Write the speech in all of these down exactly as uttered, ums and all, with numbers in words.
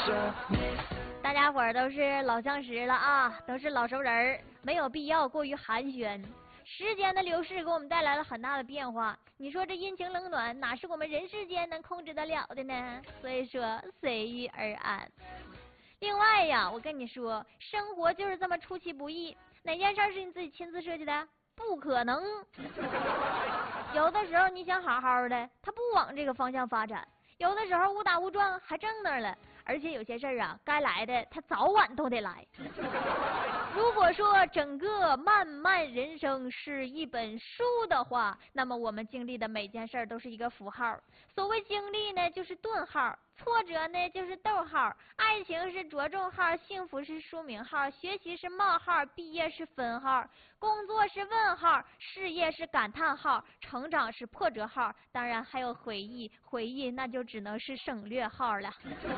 大家伙儿都是老相识了啊，都是老熟人儿，没有必要过于寒暄。时间的流逝给我们带来了很大的变化，你说这阴晴冷暖哪是我们人世间能控制得了的呢？所以说随遇而安。另外呀，我跟你说，生活就是这么出其不意，哪件事是你自己亲自设计的？不可能。有的时候你想好好的，他不往这个方向发展；有的时候误打误撞还正那儿了。而且有些事儿啊，该来的他早晚都得来。如果说整个漫漫人生是一本书的话，那么我们经历的每件事儿都是一个符号。所谓经历呢，就是顿号；挫折呢，就是逗号；爱情是着重号；幸福是书名号；学习是冒号；毕业是分号；工作是问号；事业是感叹号；成长是破折号。当然还有回忆，回忆那就只能是省略号了。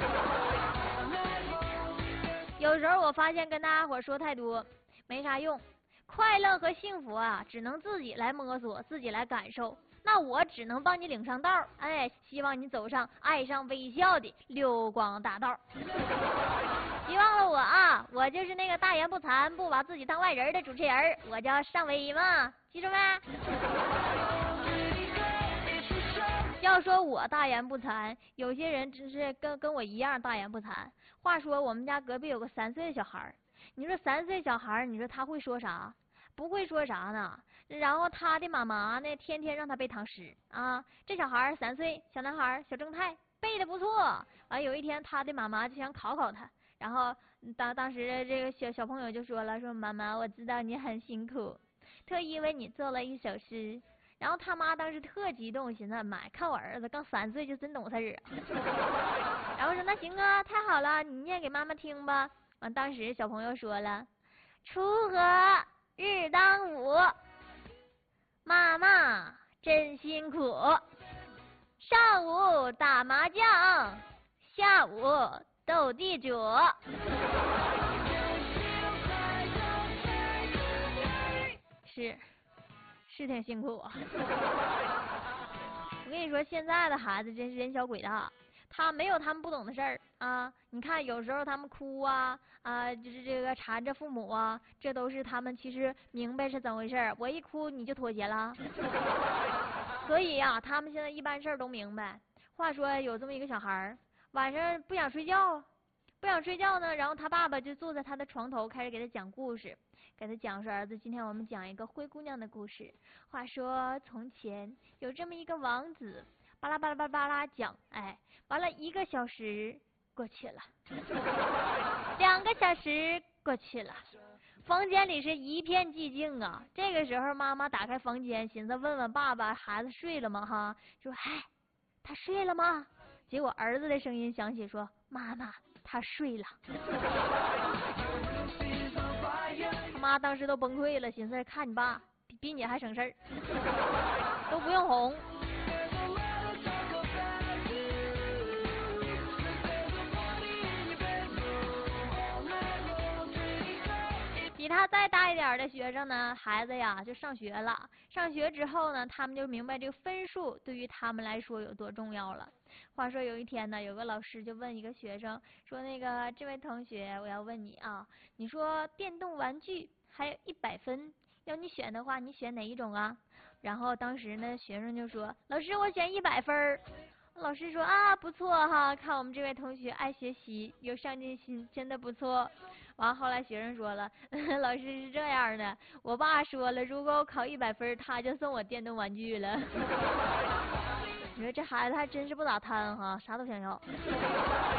有时候我发现跟大家伙说太多没啥用，快乐和幸福啊，只能自己来摸索，自己来感受。那我只能帮你领上道，哎，希望你走上爱上微笑的溜光大道。别忘了我啊，我就是那个大言不惭、不把自己当外人的主持人，我叫尚薇嘛，记住没？要说我大言不惭，有些人只是跟跟我一样大言不惭。话说我们家隔壁有个三岁的小孩，你说三岁小孩，你说他会说啥？不会说啥呢？然后他的妈妈呢，天天让他背唐诗啊。这小孩三岁，小男孩，小正太，背的不错。完有一天，他的妈妈就想考考他，然后当当时这个小小朋友就说了，说妈妈，我知道你很辛苦，特意为你做了一首诗。然后他妈当时特激动，寻思妈，看我儿子刚三岁就真懂事儿啊。然后说那行啊，太好了，你念给妈妈听吧。完，当时小朋友说了，锄禾日当午，妈妈真辛苦。上午打麻将，下午斗地主。是。是挺辛苦啊。我跟你说，现在的孩子真是人小鬼大，他没有他们不懂的事儿啊。你看，有时候他们哭啊啊，就是这个缠着父母啊，这都是他们其实明白是怎么回事儿。我一哭你就妥协了，所以呀、啊，他们现在一般事儿都明白。话说有这么一个小孩儿，晚上不想睡觉，不想睡觉呢，然后他爸爸就坐在他的床头，开始给他讲故事。给他讲说，儿子，今天我们讲一个灰姑娘的故事。话说从前有这么一个王子，巴拉巴拉巴拉巴拉讲，哎，完了一个小时过去了，两个小时过去了，房间里是一片寂静啊。这个时候妈妈打开房间，寻思问问爸爸孩子睡了吗？哈，说嗨，他睡了吗？结果儿子的声音响起，说妈妈，他睡了。他妈当时都崩溃了，寻思看你爸比比你还省事儿，都不用哄。比他再大一点的学生呢，孩子呀就上学了。上学之后呢，他们就明白这个分数对于他们来说有多重要了。话说有一天呢，有个老师就问一个学生说：“那个这位同学，我要问你啊，你说电动玩具还有一百分，要你选的话，你选哪一种啊？”然后当时呢，学生就说：“老师，我选一百分。”老师说啊，不错哈，看我们这位同学爱学习，有上进心，真的不错。完后来学生说了，老师是这样的，我爸说了，如果我考一百分，他就送我电动玩具了。你说这孩子还真是不咋贪哈，啥都想要。